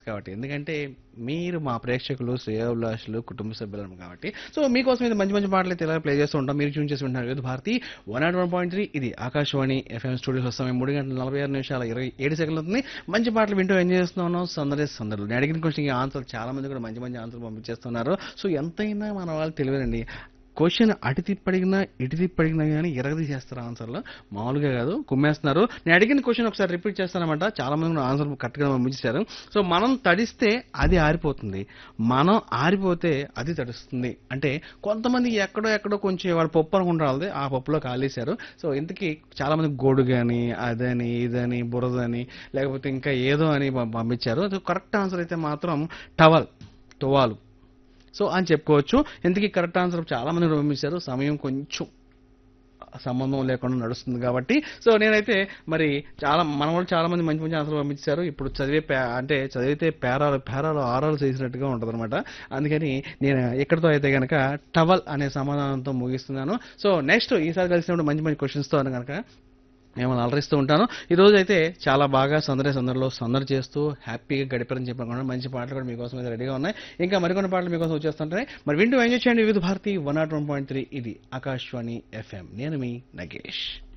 కాబట్టి ఎందుకంటే మీరు మా ప్రేక్షకులు, శ్రేయోభిలాషులు, కుటుంబ సభ్యులం కాబట్టి సో మీకోసం ఇది మంచి మంచి పాటలు అయితే ఇలా ప్లే చేస్తూ ఉంటాం. మీరు ట్యూన్ చేసి ఉంటున్నారు వివిధ భారతి 101.3 ఇది ఆకాశవాణి ఎఫ్ఎం స్టూడియోస్ సమయం 3 గంటల 46 నిమిషాల 27 సెకండ్లు అవుతుంది. మంచి పాటలు వింటూ ఎంజాయ్ చేస్తున్నాను సందర్లు. నేను అడిగిన క్వశ్చన్ ఆన్సర్ చాలా మంది కూడా మంచి మంచి ఆన్సర్ పంపించేస్తున్నారు. సో ఎంతైనా మన వాళ్ళు తెలియదండి. క్వశ్చన్ అటు తిప్పడిగినా ఇటు తిప్పడిగినా కానీ ఎరగదీసేస్తారు ఆన్సర్లో. మామూలుగా కాదు కుమ్మేస్తున్నారు. నేను అడిగిన క్వశ్చన్ ఒకసారి రిపీట్ చేస్తానమాట. చాలా మంది కూడా ఆన్సర్ కరెక్ట్గా పంపించారు. సో మనం తడిస్తే అది ఆరిపోతుంది, మనం ఆరిపోతే అది తడుస్తుంది. అంటే కొంతమంది ఎక్కడో ఎక్కడో కొంచెం వాడు పప్పు అనుకుంటారు, ఆ పప్పులో కాలేశారు. సో ఇంతకీ చాలా మంది గోడు కానీ అదని ఇదని బురదని లేకపోతే ఇంకా ఏదో అని పంపించారు. సో కరెక్ట్ ఆన్సర్ అయితే మాత్రం టువాలు సో అని చెప్పుకోవచ్చు. ఇంతకీ కరెక్ట్ ఆన్సర్ చాలా మంది కూడా పంపించారు. సమయం కొంచెం సంబంధం లేకుండా నడుస్తుంది కాబట్టి సో నేనైతే మరి మన వాళ్ళు చాలా మంది మంచి మంచి ఆన్సర్లు పంపించారు. ఇప్పుడు అంటే చదివితే పేరాలు ఆరాలు చేసినట్టుగా ఉంటుంది అనమాట. అందుకని నేను ఎక్కడితో అయితే కనుక టవల్ అనే సమాధానంతో ముగిస్తున్నాను. సో నెక్స్ట్ ఈసారి కలిసినప్పుడు మంచి మంచి క్వశ్చన్స్తో కనుక మిమ్మల్ని అలరిస్తూ ఉంటాను. ఈ రోజు అయితే చాలా బాగా సందడిలో సందడి చేస్తూ హ్యాపీగా గడిపారని చెప్పనుకున్నాను. మంచి పాటలు కూడా మీకోసం అయితే రెడీగా ఉన్నాయి. ఇంకా మరికొన్ని పాటలు మీకోసం వచ్చేస్తుంటాయి. మరి వింటూ ఎంజాయ్ చేయండి వివిధ భారతి 101.3 ఇది ఆకాశవాణి ఎఫ్ఎం. నేను మీ నగేష్.